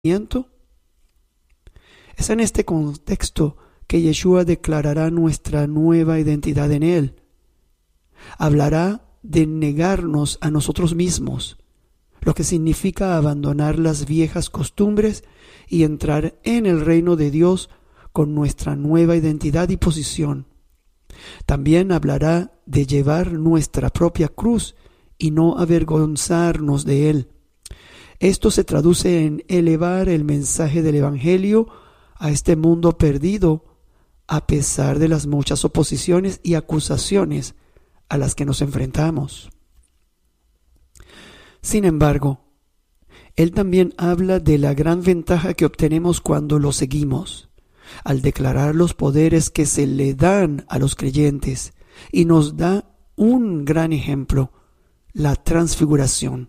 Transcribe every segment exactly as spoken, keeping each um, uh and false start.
Es en este contexto que Yeshua declarará nuestra nueva identidad en Él. Hablará de negarnos a nosotros mismos, lo que significa abandonar las viejas costumbres y entrar en el reino de Dios con nuestra nueva identidad y posición. También hablará de llevar nuestra propia cruz y no avergonzarnos de Él. Esto se traduce en elevar el mensaje del Evangelio a este mundo perdido, a pesar de las muchas oposiciones y acusaciones a las que nos enfrentamos. Sin embargo, Él también habla de la gran ventaja que obtenemos cuando lo seguimos, al declarar los poderes que se le dan a los creyentes, y nos da un gran ejemplo, la transfiguración.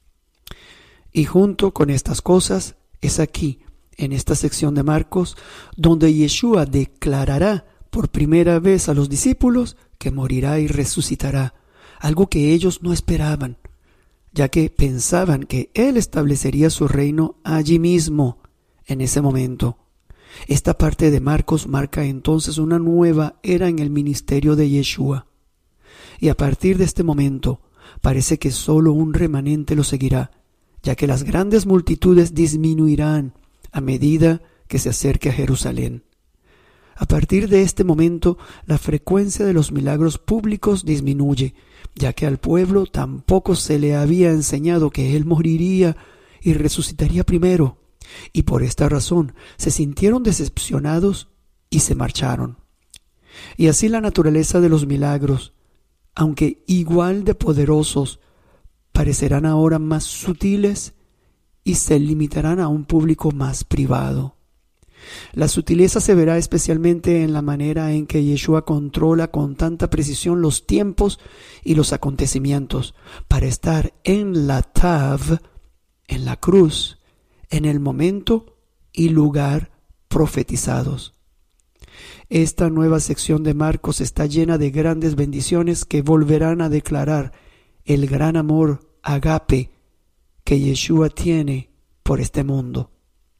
Y junto con estas cosas, es aquí, en esta sección de Marcos, donde Yeshua declarará por primera vez a los discípulos que morirá y resucitará, algo que ellos no esperaban, ya que pensaban que Él establecería su reino allí mismo, en ese momento. Esta parte de Marcos marca entonces una nueva era en el ministerio de Yeshua. Y a partir de este momento, parece que solo un remanente lo seguirá, ya que las grandes multitudes disminuirán a medida que se acerque a Jerusalén. A partir de este momento, la frecuencia de los milagros públicos disminuye, ya que al pueblo tampoco se le había enseñado que Él moriría y resucitaría primero, y por esta razón se sintieron decepcionados y se marcharon. Y así la naturaleza de los milagros, aunque igual de poderosos, parecerán ahora más sutiles y se limitarán a un público más privado. La sutileza se verá especialmente en la manera en que Yeshua controla con tanta precisión los tiempos y los acontecimientos para estar en la Tav, en la cruz, en el momento y lugar profetizados. Esta nueva sección de Marcos está llena de grandes bendiciones que volverán a declarar el gran amor agape que Yeshua tiene por este mundo.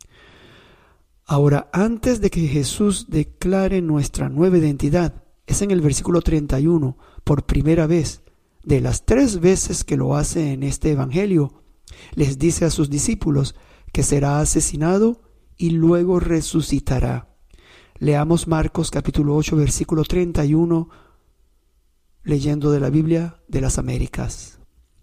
Ahora, antes de que Jesús declare nuestra nueva identidad, es en el versículo treinta y uno, por primera vez, de las tres veces que lo hace en este evangelio, les dice a sus discípulos que será asesinado y luego resucitará. Leamos Marcos capítulo ocho, versículo treinta y uno, leyendo de la Biblia de las Américas.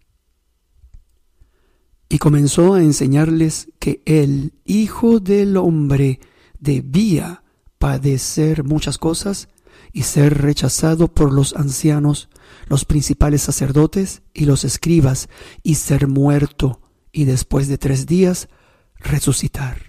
Y comenzó a enseñarles que el Hijo del Hombre debía padecer muchas cosas y ser rechazado por los ancianos, los principales sacerdotes y los escribas, y ser muerto, y después de tres días resucitar.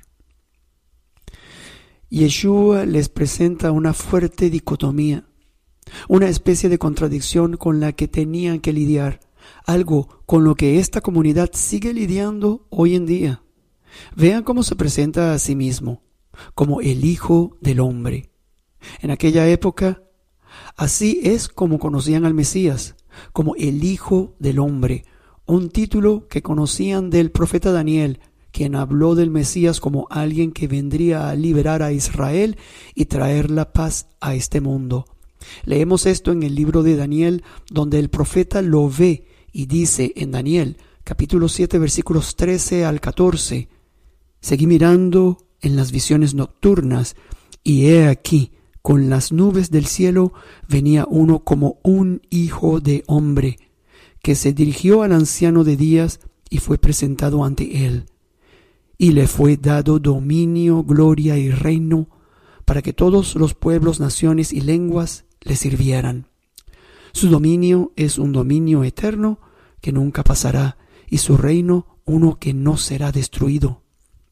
Yeshua les presenta una fuerte dicotomía, una especie de contradicción con la que tenían que lidiar, algo con lo que esta comunidad sigue lidiando hoy en día. Vean cómo se presenta a sí mismo, como el Hijo del Hombre. En aquella época, así es como conocían al Mesías, como el Hijo del Hombre, un título que conocían del profeta Daniel, quien habló del Mesías como alguien que vendría a liberar a Israel y traer la paz a este mundo. Leemos esto en el libro de Daniel, donde el profeta lo ve y dice en Daniel, capítulo siete, versículos trece al catorce, seguí mirando en las visiones nocturnas, y he aquí, con las nubes del cielo venía uno como un hijo de hombre, que se dirigió al anciano de días y fue presentado ante él. Y le fue dado dominio, gloria y reino, para que todos los pueblos, naciones y lenguas le sirvieran. Su dominio es un dominio eterno que nunca pasará, y su reino uno que no será destruido.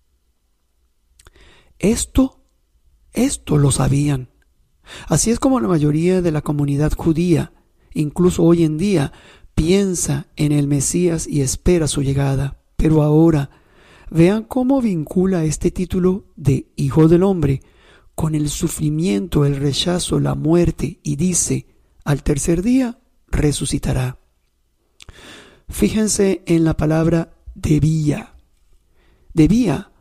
Esto, esto lo sabían. Así es como la mayoría de la comunidad judía, incluso hoy en día, piensa en el Mesías y espera su llegada. Pero ahora, vean cómo vincula este título de Hijo del Hombre con el sufrimiento, el rechazo, la muerte, y dice, al tercer día resucitará. Fíjense en la palabra debía. Debía